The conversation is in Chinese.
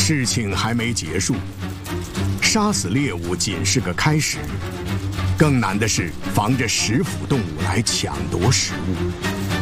事情还没结束，杀死猎物仅是个开始，更难的是防着食腐动物来抢夺食物。